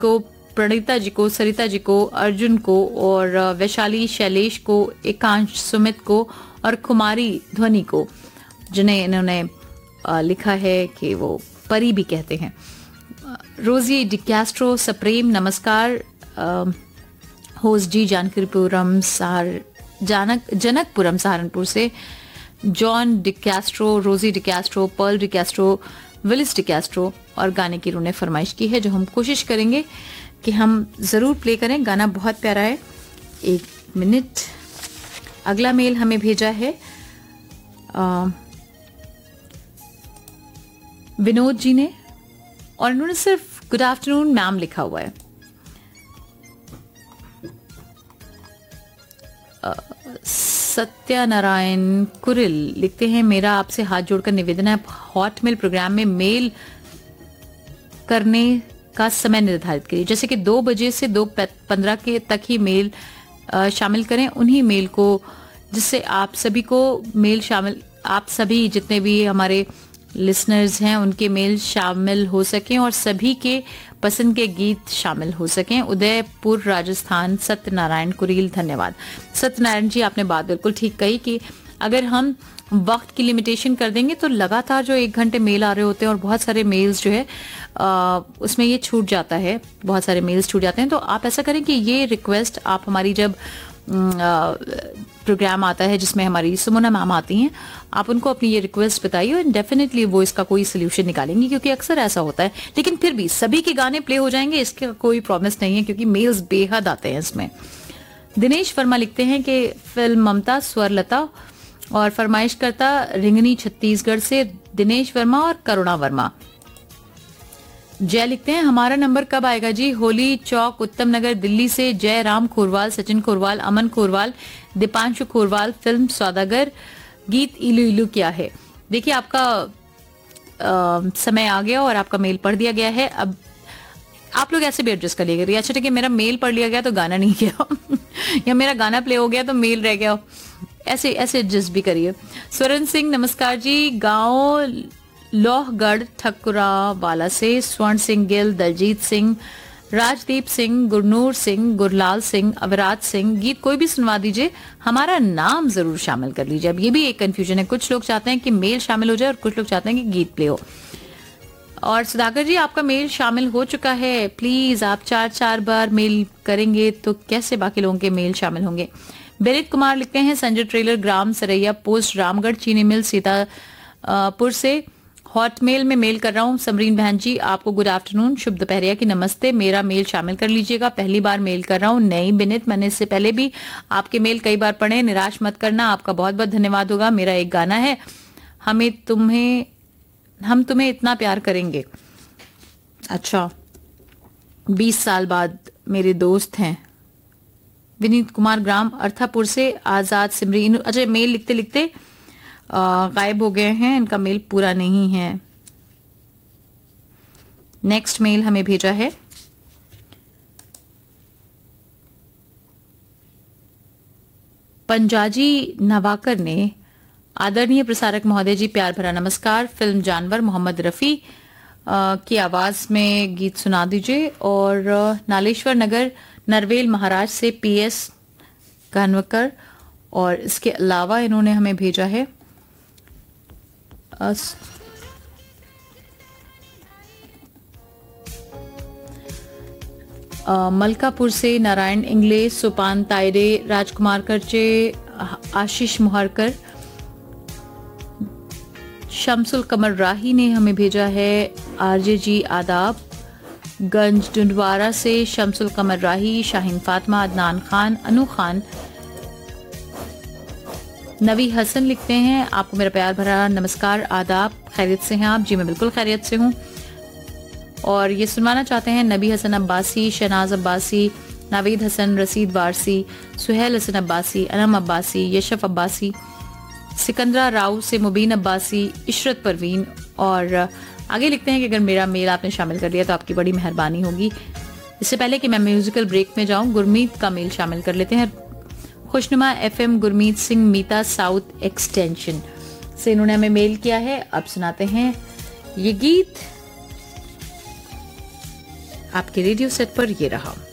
को, प्रणीता जी को, सरिता जी को, अर्जुन को और वैशाली शैलेश को, एकांश सुमित को और कुमारी ध्वनि को, जिन्हें इन्होंने लिखा है कि वो परी भी कहते हैं। रोजी डिकैस्ट्रो सप्रेम नमस्कार। होस्ट जी जानकीपुरम जनकपुरम सहारनपुर से जॉन डिकैस्ट्रो, रोजी डिकैस्ट्रो, पर्ल डिकैस्ट्रो, विलिस डिकैस्ट्रो और गाने की उन्होंने फरमाइश की है जो हम कोशिश करेंगे कि हम जरूर प्ले करें। गाना बहुत प्यारा है। एक मिनट। अगला मेल हमें भेजा है विनोद जी ने और इन्होंने सिर्फ गुड आफ्टरनून मैम लिखा हुआ है। सत्यनारायण कुरिल लिखते हैं, मेरा आपसे हाथ जोड़कर निवेदन है, हॉटमेल प्रोग्राम में मेल करने का समय निर्धारित करिए, जैसे कि 2 बजे से 2:15 के तक ही मेल शामिल करें उन्हीं मेल को, जिससे आप सभी को मेल शामिल, आप सभी जितने भी हमारे लिसनर्स हैं उनके मेल शामिल हो सकें और सभी के पसंद के गीत शामिल हो सकें। उदयपुर राजस्थान, सत्यनारायण कुरील। धन्यवाद सत्यनारायण जी, आपने बात बिल्कुल ठीक कही कि अगर हम वक्त की लिमिटेशन कर देंगे तो लगातार जो 1 घंटे मेल आ रहे होते हैं और बहुत सारे मेल्स जो है उसमें ये छूट जाता है, बहुत सारे मेल्स छूट जाते हैं। तो आप ऐसा करें कि ये रिक्वेस्ट आप हमारी जब प्रोग्राम आता है जिसमें हमारी सुमना मैम आती हैं, आप उनको अपनी ये रिक्वेस्ट बताइए और डेफिनेटली वो इसका कोई सोल्यूशन निकालेंगी, क्योंकि अक्सर ऐसा होता है। लेकिन फिर भी सभी के गाने प्ले हो जाएंगे इसका कोई प्रॉमिस नहीं है, क्योंकि मेल्स बेहद आते हैं इसमें। दिनेश वर्मा लिखते हैं कि फिल्म ममता स्वरलता और फरमाइश करता रिंगनी छत्तीसगढ़ से दिनेश वर्मा और करुणा वर्मा। जय लिखते हैं, हमारा नंबर कब आएगा जी? होली चौक, उत्तम नगर, दिल्ली से जय राम खोरवाल, सचिन खोरवाल, अमन खोरवाल, दीपांशु खोरवाल। फिल्म सौदागर, गीत इलू इलू क्या है। देखिए आपका समय आ गया और आपका मेल पढ़ दिया गया है। अब आप लोग ऐसे भी एडजस्ट कर लिएगा, अच्छा ठीक है मेरा मेल पढ़ लिया गया तो गाना नहीं गया या मेरा गाना प्ले हो गया तो मेल रह गया, ऐसे एडजस्ट भी करिए। स्वरण सिंह नमस्कार जी, गांव लोहगढ़ ठकुरावाला से स्वर्ण सिंह गिल, दलजीत सिंह, राजदीप सिंह, गुरनूर सिंह, गुरलाल सिंह, अवराज सिंह। गीत कोई भी सुनवा दीजिए, हमारा नाम जरूर शामिल कर लीजिए। अब ये भी एक कंफ्यूजन है, कुछ लोग चाहते हैं कि मेल शामिल हो जाए और कुछ लोग चाहते हैं कि गीत प्ले हो। और सुधाकर जी आपका मेल शामिल हो चुका है, प्लीज आप 4 बार मेल करेंगे तो कैसे बाकी लोगों के मेल शामिल होंगे। बेरित कुमार लिखते हैं, संजय ट्रेलर, ग्राम सरैया पोस्ट, रामगढ़, चीनी मिल, सीतापुर से हॉटमेल में मेल कर रहा हूँ। समरीन बहन जी आपको गुड आफ्टरनून, शुभ दोपहरिया की नमस्ते, मेरा मेल शामिल कर लीजिएगा, पहली बार मेल कर रहा हूँ। नहीं बिनित, मैंने इससे पहले भी आपके मेल कई बार पढ़े, निराश मत करना, आपका बहुत बहुत धन्यवाद होगा। मेरा एक गाना है, हम तुम्हें इतना प्यार करेंगे। अच्छा 20 साल बाद मेरे दोस्त हैं। विनीत कुमार ग्राम अर्थापुर से, आजाद सिमरी। अच्छा मेल लिखते लिखते गायब हो गए हैं, इनका मेल पूरा नहीं है। नेक्स्ट मेल हमें भेजा है पंजाजी नवाकर ने। आदरणीय प्रसारक महोदय जी, प्यार भरा नमस्कार। फिल्म जानवर, मोहम्मद रफी की आवाज में गीत सुना दीजिए। और नालेश्वर नगर, नरवेल महाराज से PS कानवकर। और इसके अलावा इन्होंने हमें भेजा है मलकापुर से नारायण इंगले, सुपान तायरे, राजकुमार करचे, आशीष मुहरकर। शमसुल कमर राही ने हमें भेजा है RJ जी आदाब। गंज डुंडवारा से शमसुल कमर राही, शाहीन फातिमा, अदनान खान, अनु खान। नवी हसन लिखते हैं, आपको मेरा प्यार भरा नमस्कार, आदाब, खैरियत से हैं आप? जी मैं बिल्कुल खैरियत से हूँ। और ये सुनवाना चाहते हैं नबी हसन अब्बासी, शहनाज अब्बासी, नावेद हसन, रसीद वारसी, सुहेल हसन अब्बासी, अनम अब्बासी, यशफ अब्बासी, सिकंदरा राव से मुबीन अब्बासी, इशरत परवीन। और आगे लिखते हैं कि अगर मेरा मेल आपने शामिल कर लिया तो आपकी बड़ी मेहरबानी होगी। इससे पहले कि मैं म्यूजिकल ब्रेक में जाऊं, गुरमीत का मेल शामिल कर लेते हैं। खुशनुमा FM गुरमीत सिंह, मीता साउथ एक्सटेंशन से इन्होंने हमें मेल किया है। अब सुनाते हैं ये गीत। आपके रेडियो सेट पर ये रहा।